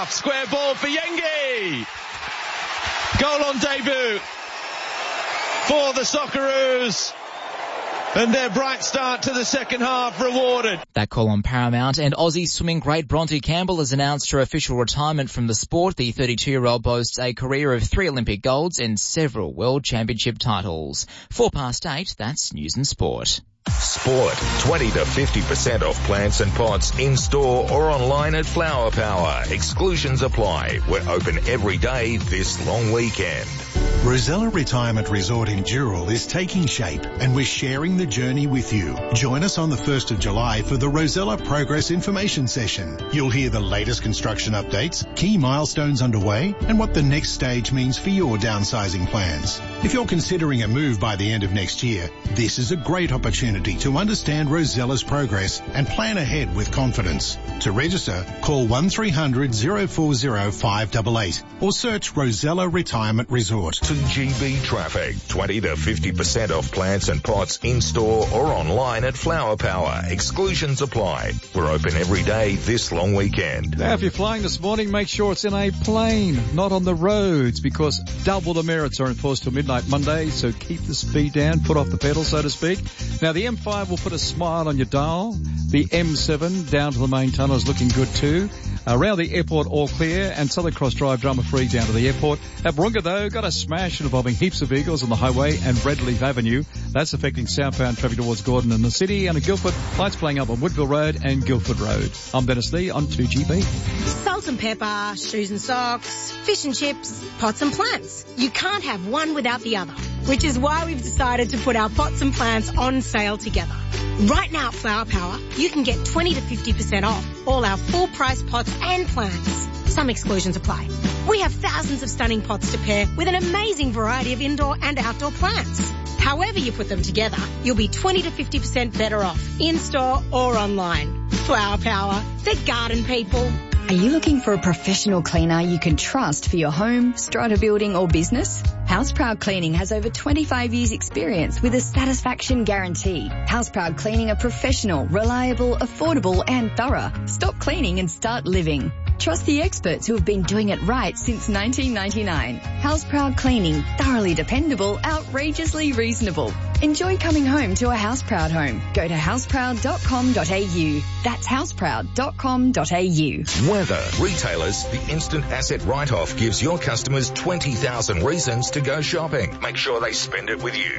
half. Square ball for Yengi. Goal on debut for the Socceroos. And their bright start to the second half rewarded. That call on Paramount. And Aussie swimming great Bronte Campbell has announced her official retirement from the sport. The 32-year-old boasts a career of 3 Olympic golds and several World Championship titles. 8:04, that's News and Sport. Sport. 20 to 50% off plants and pots in store or online at Flower Power. Exclusions apply. We're open every day this long weekend. Rosella Retirement Resort in Dural is taking shape and we're sharing the journey with you. Join us on the 1st of July for the Rosella Progress Information Session. You'll hear the latest construction updates, key milestones underway, and what the next stage means for your downsizing plans. If you're considering a move by the end of next year, this is a great opportunity to understand Rosella's progress and plan ahead with confidence. To register, call 1300 040 588 or search Rosella Retirement Resort. 2GB Traffic. 20 to 50% off plants and pots in store or online at Flower Power. Exclusions apply. We're open every day this long weekend. Now, if you're flying this morning, make sure it's in a plane, not on the roads, because double demerits are enforced till midnight Monday, so keep the speed down, put off the pedal, so to speak. Now, the M5 will put a smile on your dial. The M7 down to the main tunnel is looking good too. Around the airport, all clear, and Southern Cross Drive drama-free down to the airport. At Barunga, though, got a smash involving heaps of vehicles on the highway and Redleaf Avenue. That's affecting southbound traffic towards Gordon and the city. And at Guildford, lights playing up on Woodville Road and Guildford Road. I'm Dennis Lee on 2GB. Salt and pepper, shoes and socks, fish and chips, pots and plants. You can't have one without the other, which is why we've decided to put our pots and plants on sale together. Right now at Flower Power, you can get 20 to 50% off all our full price pots and plants. Some exclusions apply. We have thousands of stunning pots to pair with an amazing variety of indoor and outdoor plants. However you put them together, you'll be 20 to 50% better off in-store or online. Flower Power, the garden people. Are you looking for a professional cleaner you can trust for your home, strata building or business? Houseproud Cleaning has over 25 years experience with a satisfaction guarantee. Houseproud Cleaning are professional, reliable, affordable and thorough. Stop cleaning and start living. Trust the experts who have been doing it right since 1999. Houseproud Cleaning, thoroughly dependable, outrageously reasonable. Enjoy coming home to a Houseproud home. Go to houseproud.com.au. That's houseproud.com.au. Weather. Retailers, the instant asset write-off gives your customers 20,000 reasons to go shopping. Make sure they spend it with you.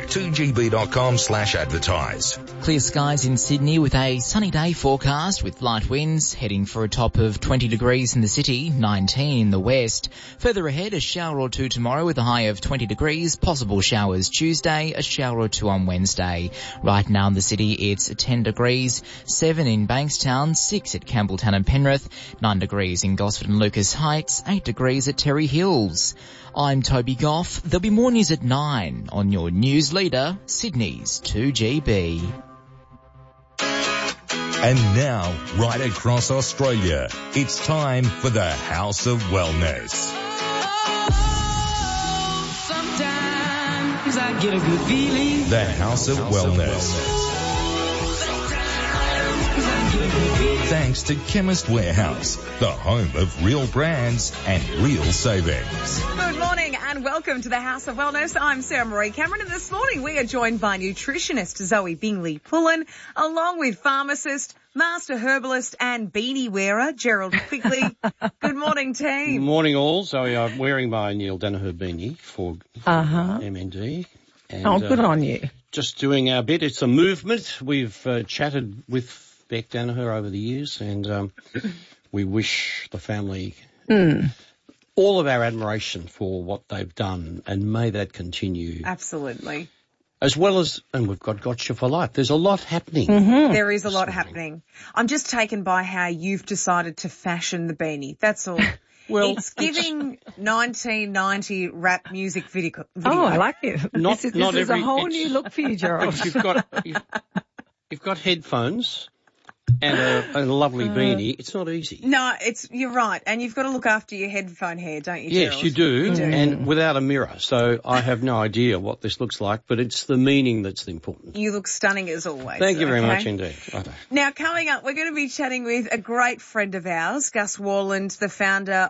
2gb.com/advertise. Clear skies in Sydney with a sunny day forecast with light winds, heading for a top of 20 degrees in the city, 19 in the west. Further ahead, a shower or two tomorrow with a high of 20 degrees, possible showers Tuesday, a shower or two on Wednesday. Right now in the city, it's 10 degrees, 7 in Bankstown, 6 at Campbelltown and Penrith, 9 degrees in Gosford and Lucas Heights, 8 degrees at Terry Hills. I'm Toby Goff. There'll be more news at 9 on your news leader, Sydney's 2GB. And now, right across Australia, it's time for the House of Wellness. Sometimes I get a good feeling. The House of Wellness. Thanks to Chemist Warehouse, the home of real brands and real savings. Good morning and welcome to the House of Wellness. I'm Sarah Marie Cameron, and this morning we are joined by nutritionist Zoe Bingley-Pullen, along with pharmacist, master herbalist and beanie wearer Gerald Quigley. Good morning, team. Good morning, all. Zoe, I'm wearing my Neil Danaher beanie for MND. And, good on you. Just doing our bit. It's a movement. We've chatted with Beck Danaher over the years, and we wish the family all of our admiration for what they've done, and may that continue. Absolutely. As well as, and we've got Gotcha for Life. There's a lot happening. Mm-hmm. There is a lot happening. I'm just taken by how you've decided to fashion the beanie. That's all. Well, it's giving 1990 rap music video. Oh, I like it. This is a whole new look for you, Gerald. You've got headphones and a lovely beanie. It's not easy. No, you're right. And you've got to look after your headphone hair, don't you, Yes, Gerald? you do. And without a mirror. So I have no idea what this looks like, but it's the meaning that's important. You look stunning as always. Thank you very much indeed. Now, coming up, we're going to be chatting with a great friend of ours, Gus Worland, the founder